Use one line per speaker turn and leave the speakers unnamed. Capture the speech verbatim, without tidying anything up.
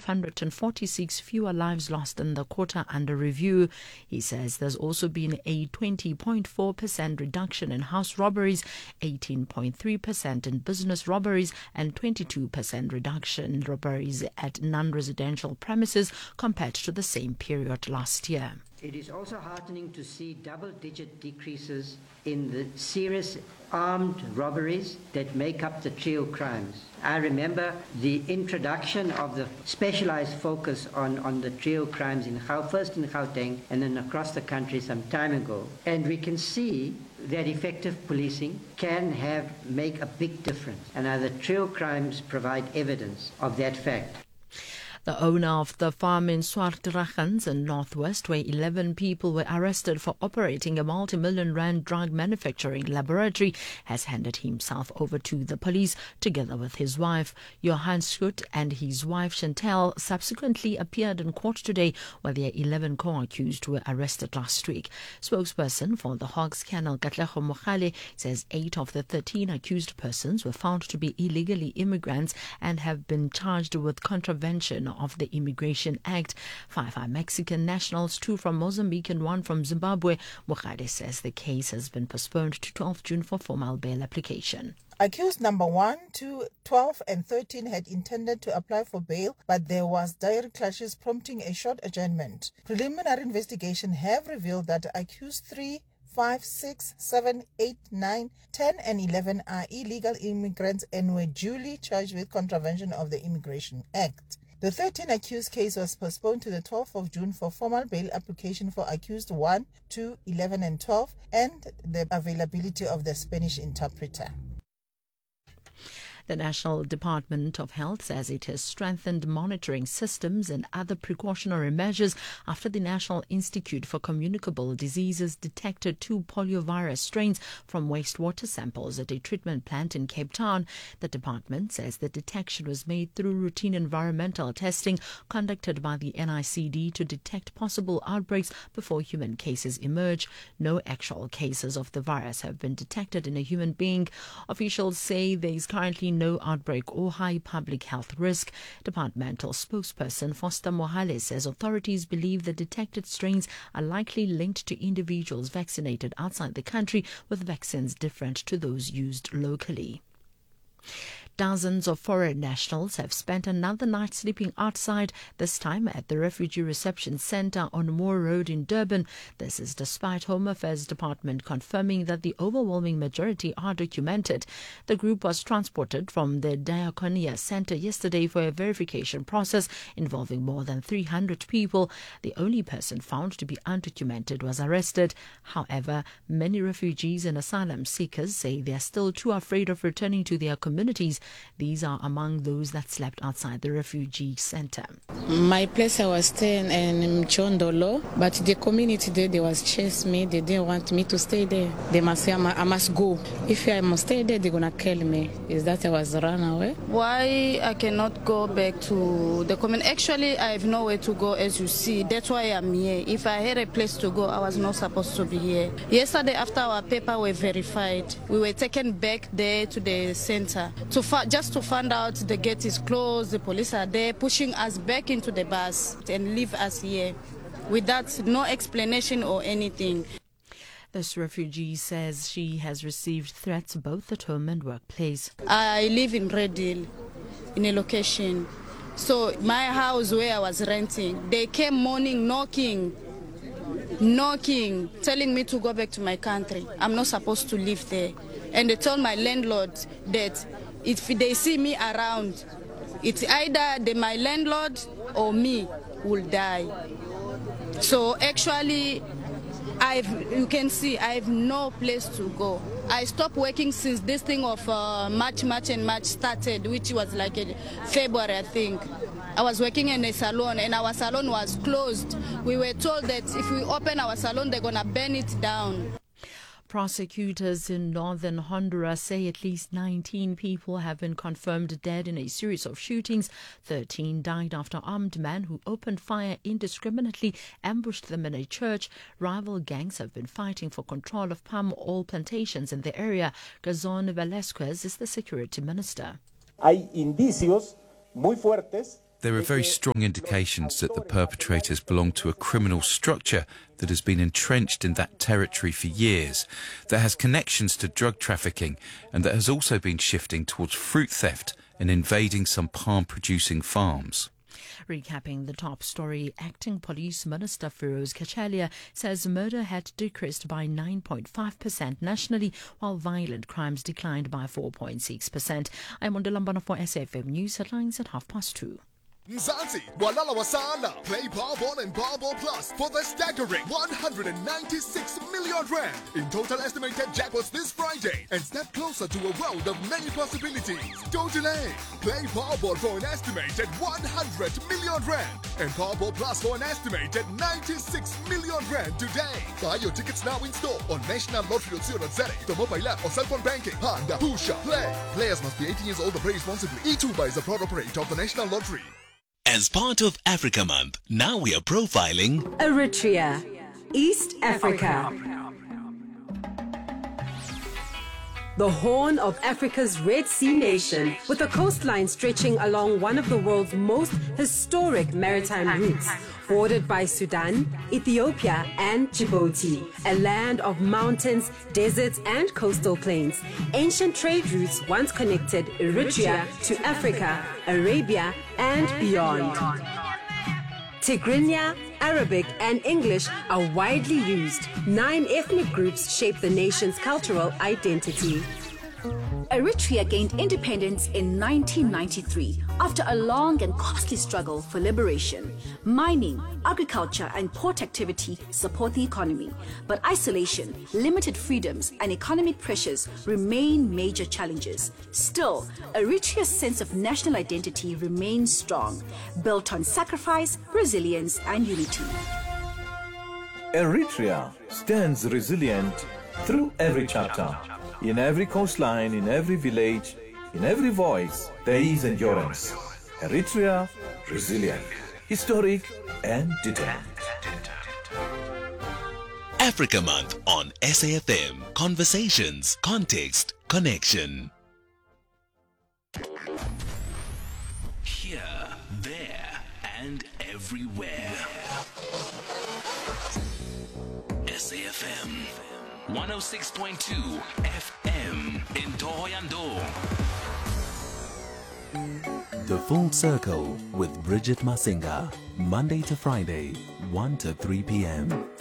five hundred forty-six fewer lives lost in the quarter under review. He says there's also been a twenty point four percent reduction in house robberies, eighteen point three percent in business robberies, and twenty-two percent reduction in robberies at non-residential premises compared to the same period last year.
It is also heartening to see double-digit decreases in the serious armed robberies that make up the trio crimes. I remember the introduction of the specialized focus on, on the trio crimes in Gauteng, first in Gauteng and then across the country some time ago. And we can see that effective policing can have make a big difference. And now the trio crimes provide evidence of that fact.
The owner of the farm in Swartrakans in Northwest, where eleven people were arrested for operating a multi-million rand drug manufacturing laboratory, has handed himself over to the police together with his wife. Johan Schut and his wife Chantel subsequently appeared in court today, where their eleven co-accused were arrested last week. Spokesperson for the Hawks Kennel Katlego Mogale says eight of the thirteen accused persons were found to be illegally immigrants and have been charged with contravention of the Immigration Act. Five are Mexican nationals, two from Mozambique and one from Zimbabwe. Mogale says the case has been postponed to twelfth of June for formal bail application.
Accused number one, two, twelve and thirteen had intended to apply for bail, but there was dire clashes prompting a short adjournment. Preliminary investigation have revealed that accused three, five, six, seven, eight, nine, ten and eleven are illegal immigrants and were duly charged with contravention of the Immigration Act. The thirteen accused case was postponed to the twelfth of June for formal bail application for accused one, two, eleven and twelve and the availability of the Spanish interpreter.
The National Department of Health says it has strengthened monitoring systems and other precautionary measures after the National Institute for Communicable Diseases detected two poliovirus strains from wastewater samples at a treatment plant in Cape Town. The department says the detection was made through routine environmental testing conducted by the N I C D to detect possible outbreaks before human cases emerge. No actual cases of the virus have been detected in a human being. Officials say there is currently no outbreak or high public health risk. Departmental spokesperson Foster Mohale says authorities believe the detected strains are likely linked to individuals vaccinated outside the country with vaccines different to those used locally. Dozens of foreign nationals have spent another night sleeping outside, this time at the Refugee Reception Centre on Moore Road in Durban. This is despite Home Affairs Department confirming that the overwhelming majority are documented. The group was transported from the Diakonia Centre yesterday for a verification process involving more than three hundred people. The only person found to be undocumented was arrested. However, many refugees and asylum seekers say they are still too afraid of returning to their communities. These are among those that slept outside the refugee center.
My place I was staying in Mchondolo, but the community there, they was chase me. They didn't want me to stay there. They must say I must go. If I must stay there, they're going to kill me. Is that I was run away?
Why I cannot go back to the community? Actually, I have nowhere to go, as you see. That's why I'm here. If I had a place to go, I was not supposed to be here. Yesterday, after our paper were verified, we were taken back there to the center to just to find out the gate is closed, the police are there pushing us back into the bus and leave us here without no explanation or anything.
This refugee says she has received threats both at home and workplace.
I live in Red Hill, in a location. So my house where I was renting, they came morning knocking, knocking, telling me to go back to my country. I'm not supposed to live there. And they told my landlord that if they see me around, it's either the, my landlord or me will die. So actually, I've, you can see I have no place to go. I stopped working since this thing of uh, March, March and March started, which was like in February, I think. I was working in a salon and our salon was closed. We were told that if we open our salon, they're going to burn it down.
Prosecutors in northern Honduras say at least nineteen people have been confirmed dead in a series of shootings. thirteen died after armed men who opened fire indiscriminately ambushed them in a church. Rival gangs have been fighting for control of palm oil plantations in the area. Gazon Velasquez is the security minister.
Hay indicios muy fuertes. There are very strong indications that the perpetrators belong to a criminal structure that has been entrenched in that territory for years, that has connections to drug trafficking, and that has also been shifting towards fruit theft and invading some palm-producing farms.
Recapping the top story, Acting Police Minister Feroz Kachalia says murder had decreased by nine point five percent nationally, while violent crimes declined by four point six percent. I'm Ondolambana for S A F M News Headlines at half past two.
Mzansi, Walala Wasala, play Powerball and Powerball Plus for the staggering one hundred ninety-six million rand in total estimated jackpots this Friday and step closer to a world of many possibilities. Don't delay. Play Powerball for an estimated one hundred million rand and Powerball Plus for an estimated ninety-six million rand today. Buy your tickets now in store on national lottery dot co dot za, the mobile app or cell phone banking. Handa, Pusha, play. Players must be eighteen years old or play responsibly. E two B A is a proud operator of the National Lottery.
As part of Africa Month, now we are profiling
Eritrea, East Africa. The Horn of Africa's Red Sea nation, with a coastline stretching along one of the world's most historic maritime routes, bordered by Sudan, Ethiopia and Djibouti, a land of mountains, deserts and coastal plains. Ancient trade routes once connected Eritrea to Africa, Arabia and beyond. Tigrinya, Arabic and English are widely used. Nine ethnic groups shape the nation's cultural identity.
Eritrea gained independence in nineteen ninety-three after a long and costly struggle for liberation. Mining, agriculture and port activity support the economy, but isolation, limited freedoms and economic pressures remain major challenges. Still, Eritrea's sense of national identity remains strong, built on sacrifice, resilience and unity.
Eritrea stands resilient through every chapter. In every coastline, in every village, in every voice, there is endurance. Eritrea, resilient, historic, and determined.
Africa Month on S A F M. Conversations, context, connection. Here, there, and everywhere. S A F M. one oh six point two F M in Thohoyandou.
The Full Circle with Bridget Masinga, Monday to Friday, one to three p.m.